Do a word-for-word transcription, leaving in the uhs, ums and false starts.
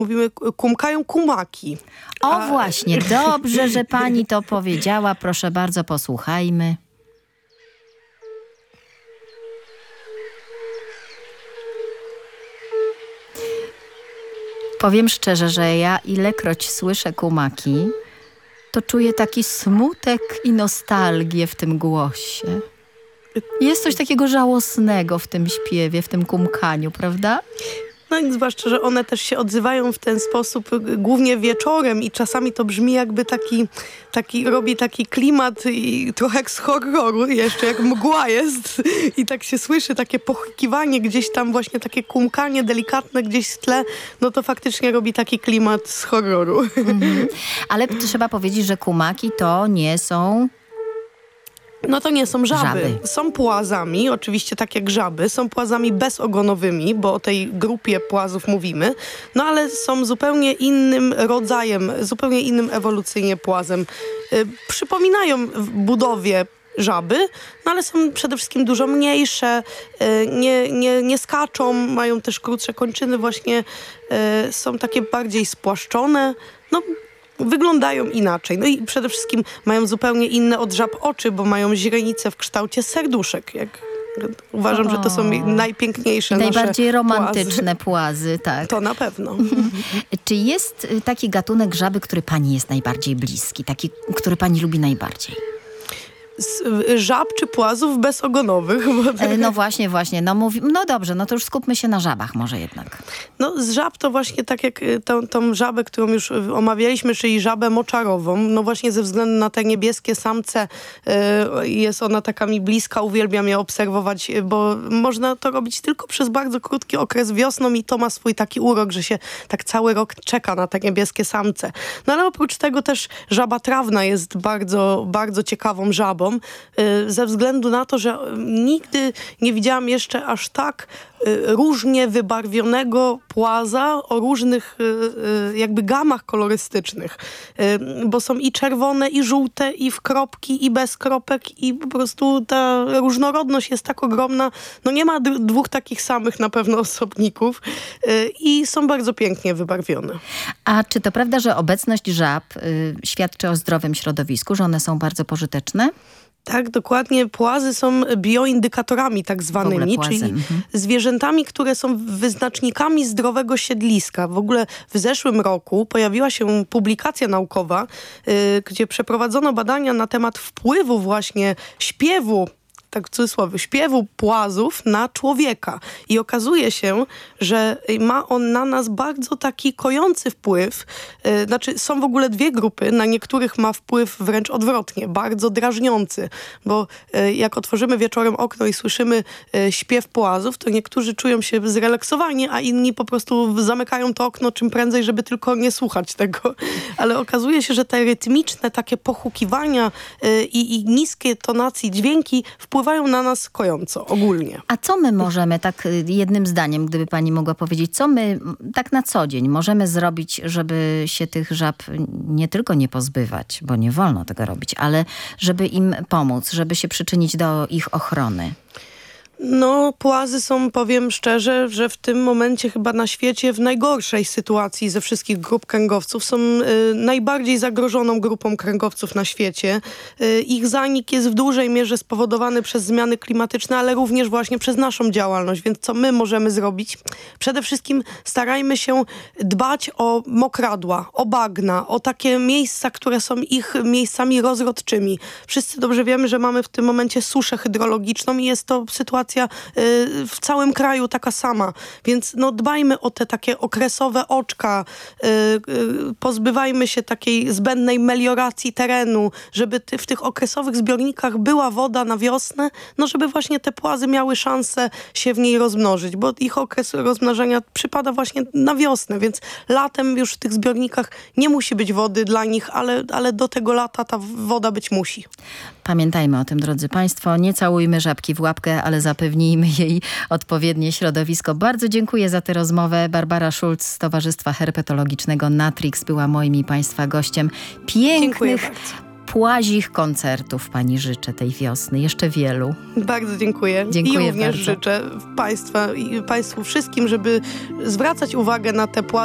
mówimy kumkają kumaki. O A... właśnie, dobrze, że pani to powiedziała. Proszę bardzo, posłuchajmy. Powiem szczerze, że ja ilekroć słyszę kumaki, to czuję taki smutek i nostalgię w tym głosie. Jest coś takiego żałosnego w tym śpiewie, w tym kumkaniu, prawda? No i zwłaszcza, że one też się odzywają w ten sposób głównie wieczorem i czasami to brzmi jakby taki, taki robi taki klimat i trochę jak z horroru, jeszcze jak mgła jest i tak się słyszy takie pochukiwanie gdzieś tam, właśnie takie kumkanie delikatne gdzieś w tle, no to faktycznie robi taki klimat z horroru. Mhm. Ale trzeba powiedzieć, że kumaki to nie są... No to nie są żaby. żaby. Są płazami, oczywiście tak jak żaby. Są płazami bezogonowymi, bo o tej grupie płazów mówimy. No ale są zupełnie innym rodzajem, zupełnie innym ewolucyjnie płazem. Y, przypominają w budowie żaby, no ale są przede wszystkim dużo mniejsze, y, nie, nie, nie skaczą, mają też krótsze kończyny, właśnie y, są takie bardziej spłaszczone. No wyglądają inaczej. No i przede wszystkim mają zupełnie inne od żab oczy, bo mają źrenice w kształcie serduszek. Jak uważam, o, że to są najpiękniejsze nasze najbardziej romantyczne płazy. płazy, tak. To na pewno. Czy jest taki gatunek żaby, który pani jest najbardziej bliski? Taki, który pani lubi najbardziej? Z żab czy płazów bezogonowych? E, no właśnie, właśnie. No, mówi, no dobrze, no to już skupmy się na żabach może jednak. No z żab to właśnie tak jak tą, tą żabę, którą już omawialiśmy, czyli żabę moczarową. No właśnie ze względu na te niebieskie samce y, jest ona taka mi bliska, uwielbiam je obserwować, bo można to robić tylko przez bardzo krótki okres wiosną i to ma swój taki urok, że się tak cały rok czeka na te niebieskie samce. No ale oprócz tego też żaba trawna jest bardzo, bardzo ciekawą żabą. Ze względu na to, że nigdy nie widziałam jeszcze aż tak różnie wybarwionego płaza o różnych jakby gamach kolorystycznych, bo są i czerwone, i żółte, i w kropki, i bez kropek i po prostu ta różnorodność jest tak ogromna, no nie ma d- dwóch takich samych na pewno osobników i są bardzo pięknie wybarwione. A czy to prawda, że obecność żab y, świadczy o zdrowym środowisku, że one są bardzo pożyteczne? Tak, dokładnie. Płazy są bioindykatorami tak zwanymi, czyli mhm. zwierzętami, które są wyznacznikami zdrowego siedliska. W ogóle w zeszłym roku pojawiła się publikacja naukowa, yy, gdzie przeprowadzono badania na temat wpływu właśnie śpiewu, tak w cudzysłowie, śpiewu płazów na człowieka. I okazuje się, że ma on na nas bardzo taki kojący wpływ. Yy, znaczy są w ogóle dwie grupy. Na niektórych ma wpływ wręcz odwrotnie, bardzo drażniący. Bo yy, jak otworzymy wieczorem okno i słyszymy yy, śpiew płazów, to niektórzy czują się zrelaksowani, a inni po prostu zamykają to okno czym prędzej, żeby tylko nie słuchać tego. Ale okazuje się, że te rytmiczne takie pochukiwania yy, i, i niskie tonacji dźwięki wpływają wpływają na nas kojąco, ogólnie. A co my możemy, tak jednym zdaniem, gdyby pani mogła powiedzieć, co my tak na co dzień możemy zrobić, żeby się tych żab nie tylko nie pozbywać, bo nie wolno tego robić, ale żeby im pomóc, żeby się przyczynić do ich ochrony? No, płazy są, powiem szczerze, że w tym momencie chyba na świecie w najgorszej sytuacji ze wszystkich grup kręgowców. Są y, najbardziej zagrożoną grupą kręgowców na świecie. Y, ich zanik jest w dużej mierze spowodowany przez zmiany klimatyczne, ale również właśnie przez naszą działalność. Więc co my możemy zrobić? Przede wszystkim starajmy się dbać o mokradła, o bagna, o takie miejsca, które są ich miejscami rozrodczymi. Wszyscy dobrze wiemy, że mamy w tym momencie suszę hydrologiczną i jest to sytuacja w całym kraju taka sama, więc no dbajmy o te takie okresowe oczka, pozbywajmy się takiej zbędnej melioracji terenu, żeby ty, w tych okresowych zbiornikach była woda na wiosnę, no żeby właśnie te płazy miały szansę się w niej rozmnożyć, bo ich okres rozmnażania przypada właśnie na wiosnę, więc latem już w tych zbiornikach nie musi być wody dla nich, ale, ale do tego lata ta woda być musi. Pamiętajmy o tym, drodzy Państwo, nie całujmy żabki w łapkę, ale zapewnijmy jej odpowiednie środowisko. Bardzo dziękuję za tę rozmowę. Barbara Schulz z Towarzystwa Herpetologicznego Natrix była moim i Państwa gościem. Pięknych, płazich koncertów Pani życzę tej wiosny. Jeszcze wielu. Bardzo dziękuję. Dziękuję I również bardzo. życzę Państwa i Państwu wszystkim, żeby zwracać uwagę na te płazy